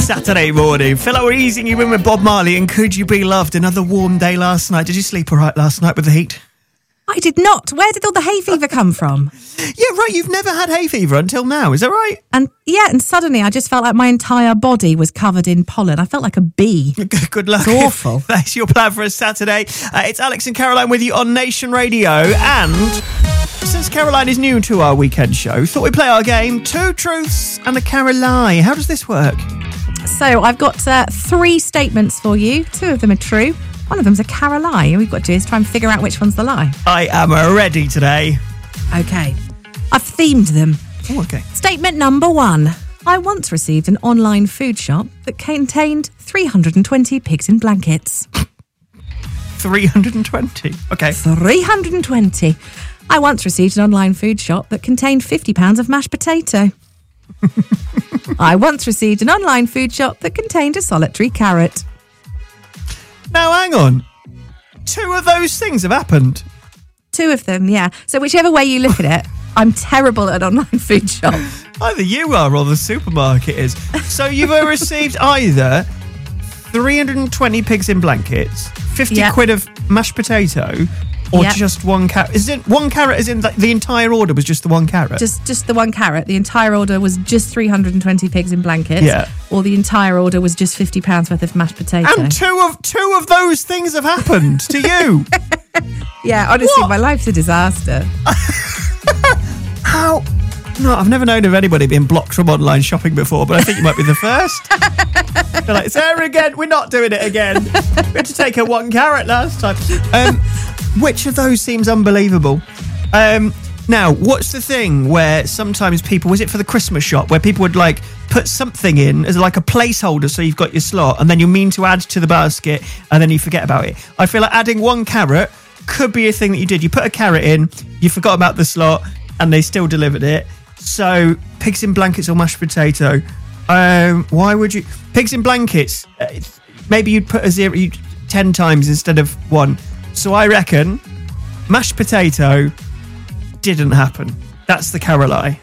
Saturday morning. Feel like we're easing you in with Bob Marley and Could You Be Loved? Another warm day last night. Did you sleep all right last night with the heat? I did not. Where did all the hay fever come from? Yeah, right. You've never had hay fever until now. Is that right? And suddenly I just felt like my entire body was covered in pollen. I felt like a bee. Good luck. It's awful. That's your plan for a Saturday. It's Alex and Caroline with you on Nation Radio. And since Caroline is new to our weekend show, thought we'd play our game, Two Truths and a Caroline. How does this work? So I've got 3 statements for you. 2 of them are true. One of them's a Caroline. All we've got to do is try and figure out which one's the lie. I am ready today. Okay. I've themed them. Oh, okay. Statement number 1. I once received an online food shop that contained 320 pigs in blankets. 320? Okay. 320. I once received an online food shop that contained £50 of mashed potato. I once received an online food shop that contained a solitary carrot. Now, hang on. 2 of those things have happened. 2 of them, yeah. So whichever way you look at it, I'm terrible at online food shop. Either you are or the supermarket is. So you've received either 320 pigs in blankets, 50 quid of mashed potato, or just 1 carrot. Is it 1 carrot as in the entire order was just the 1 carrot? Just the 1 carrot. The entire order was just 320 pigs in blankets. Yeah. Or the entire order was just £50 worth of mashed potato. And two of those things have happened to you. Yeah, honestly, my life's a disaster. How? No, I've never known of anybody being blocked from online shopping before, but I think you might be the first. They're like, it's there again. We're not doing it again. We had to take a 1 carrot last time. Which of those seems unbelievable? Now, what's the thing where sometimes people, was it for the Christmas shop, where people would like put something in as like a placeholder so you've got your slot and then you mean to add to the basket and then you forget about it? I feel like adding 1 carrot could be a thing that you did. You put a carrot in, you forgot about the slot and they still delivered it. So, pigs in blankets or mashed potato. Why would you... Pigs in blankets, maybe you'd put a 0 10 times instead of 1. So I reckon mashed potato didn't happen. That's the Caroline.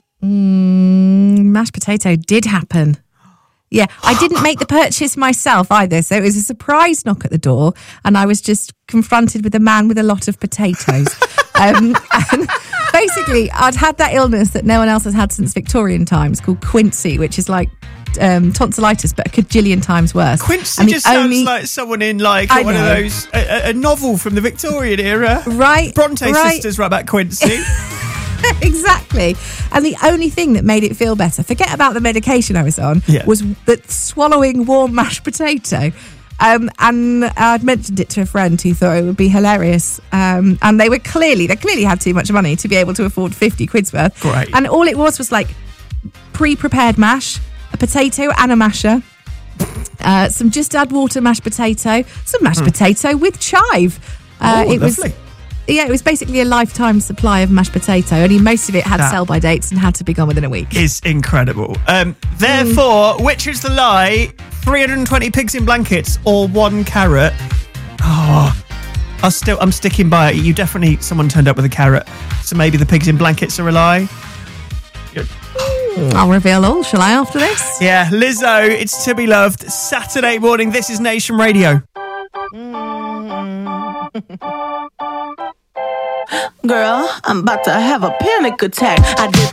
Mashed potato did happen. Yeah, I didn't make the purchase myself either. So it was a surprise knock at the door and I was just confronted with a man with a lot of potatoes. And basically, I'd had that illness that no one else has had since Victorian times called quinsy, which is like tonsillitis, but a cajillion times worse. Quincy just sounds like someone in like one of those, a novel from the Victorian era. Right. Bronte sisters write about Quincy. Exactly. And the only thing that made it feel better, forget about the medication I was on, was that swallowing warm mashed potato. And I'd mentioned it to a friend who thought it would be hilarious. And they clearly had too much money to be able to afford 50 quid's worth. Great. And all it was like pre-prepared mash, a potato and a masher, some just add water mashed potato, some mashed potato with chive. Lovely. It was basically a lifetime supply of mashed potato. Only most of it had sell-by dates and had to be gone within a week. It's incredible. Therefore, which is the lie? 320 pigs in blankets or 1 carrot? Oh, I'm sticking by it. Someone turned up with a carrot. So maybe the pigs in blankets are a lie. I'll reveal all, shall I, after this? Yeah, Lizzo, It's To Be Loved. Saturday morning, this is Nation Radio. Girl, I'm about to have a panic attack. I did